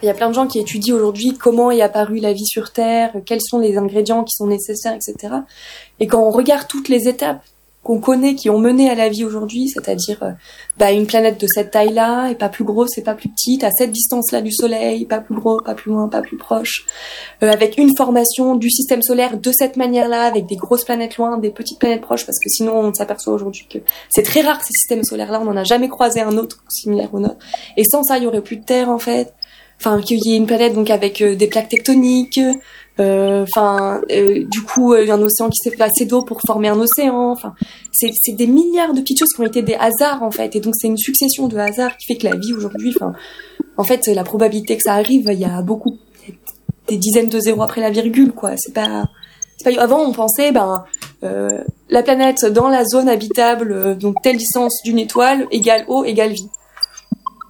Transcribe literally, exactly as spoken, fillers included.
il y a plein de gens qui étudient aujourd'hui comment est apparue la vie sur Terre, quels sont les ingrédients qui sont nécessaires, et cetera. Et quand on regarde toutes les étapes qu'on connaît, qui ont mené à la vie aujourd'hui, c'est-à-dire euh, bah, une planète de cette taille-là, et pas plus grosse et pas plus petite, à cette distance-là du Soleil, pas plus gros, pas plus loin, pas plus proche, euh, avec une formation du système solaire de cette manière-là, avec des grosses planètes loin, des petites planètes proches, parce que sinon on s'aperçoit aujourd'hui que c'est très rare ces systèmes solaires-là, on n'en a jamais croisé un autre similaire au nôtre, et sans ça il y aurait plus de Terre en fait, enfin qu'il y ait une planète donc avec euh, des plaques tectoniques, enfin euh, euh, du coup euh, un océan qui s'est fait assez d'eau pour former un océan, enfin c'est c'est des milliards de petites choses qui ont été des hasards en fait, et donc c'est une succession de hasards qui fait que la vie aujourd'hui, enfin en fait la probabilité que ça arrive, il y a beaucoup, des dizaines de zéros après la virgule quoi, c'est pas c'est pas avant on pensait ben euh, la planète dans la zone habitable, euh, donc telle distance d'une étoile égale eau égale vie.